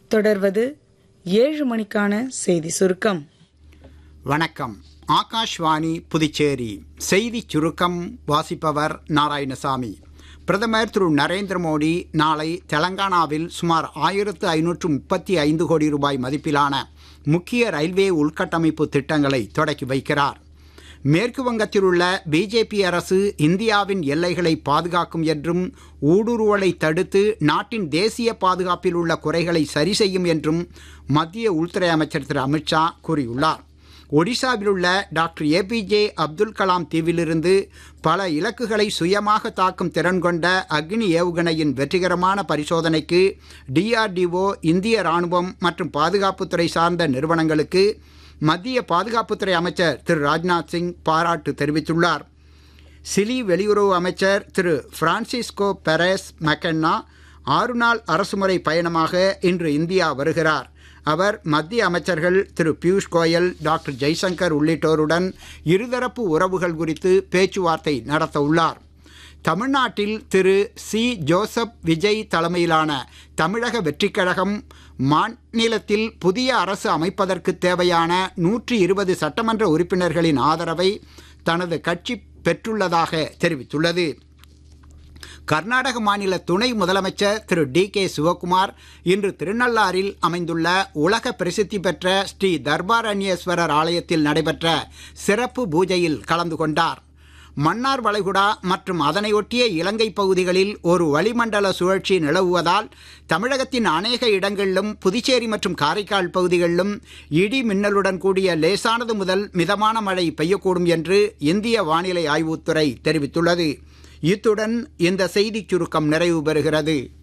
தொடர்வது 7 மணிக்கான செய்தி சுருக்கம். வணக்கம். ஆகாஷ்வாணி புதுச்சேரி செய்திச் சுருக்கம் வாசிப்பவர் நாராயணசாமி. பிரதமர் திரு நரேந்திர மோடி நாளை தெலங்கானாவில் சுமார் 1535 கோடி ரூபாய் மதிப்பிலான முக்கிய ரயில்வே உள்கட்டமைப்பு திட்டங்களை தொடக்கி வைக்கிறார். மேற்கு வங்கத்தில் உள்ள பிஜேபி அரசு இந்தியாவின் எல்லைகளை பாதுகாக்கும் என்றும் ஊடுருவலை தடுத்து நாட்டின் தேசிய பாதுகாப்பில் உள்ள குறைகளை சரி செய்யும் என்றும் மத்திய உள்துறை அமைச்சர் திரு அமித்ஷா கூறியுள்ளார். ஒடிசாவில் உள்ள டாக்டர் ஏபிஜே அப்துல் கலாம் தீவிலிருந்து பல இலக்குகளை சுயமாக தாக்கும் திறன் கொண்ட அக்னி ஏவுகணையின் வெற்றிகரமான பரிசோதனைக்கு DRDO, இந்திய ராணுவம் மற்றும் பாதுகாப்புத்துறை சார்ந்த நிறுவனங்களுக்கு மத்திய பாதுகாப்புத்துறை அமைச்சர் திரு ராஜ்நாத் சிங் பாராட்டு தெரிவித்துள்ளார். சிலி வெளியுறவு அமைச்சர் திரு பிரான்சிஸ்கோ பெரேஸ் மெக்கன்னா 6 நாள் அரசுமுறை பயணமாக இன்று இந்தியா வருகிறார். அவர் மத்திய அமைச்சர்கள் திரு பியூஷ் கோயல், டாக்டர் ஜெய்சங்கர் உள்ளிட்டோருடன் இருதரப்பு உறவுகள் குறித்து பேச்சுவார்த்தை நடத்த உள்ளார். தமிழ்நாட்டில் திரு சி. ஜோசப் விஜய் தலைமையிலான தமிழக வெற்றிக் கழகம் மாநிலத்தில் புதிய அரசு அமைப்பதற்கு தேவையான 120 சட்டமன்ற உறுப்பினர்களின் ஆதரவை தனது கட்சி பெற்றுள்ளதாக தெரிவித்துள்ளது. கர்நாடக மாநில துணை முதலமைச்சர் திரு DK சிவகுமார் இன்று திருநள்ளாறில் அமைந்துள்ள உலக பிரசித்தி பெற்ற ஸ்ரீ தர்பாரண்யேஸ்வரர் ஆலயத்தில் நடைபெற்ற சிறப்பு பூஜையில் கலந்து கொண்டார். மன்னார் வளைகுடா மற்றும் அதனையொட்டிய இலங்கை பகுதிகளில் ஒரு வளிமண்டல சுழற்சி நிலவுவதால் தமிழகத்தின் அநேக இடங்களிலும் புதுச்சேரி மற்றும் காரைக்கால் பகுதிகளிலும் இடி மின்னலுடன் கூடிய லேசானது முதல் மிதமான மழை பெய்யக்கூடும் என்று இந்திய வானிலை ஆய்வுத்துறை தெரிவித்துள்ளது. இத்துடன் இந்த செய்திச் சுருக்கம் நிறைவு பெறுகிறது.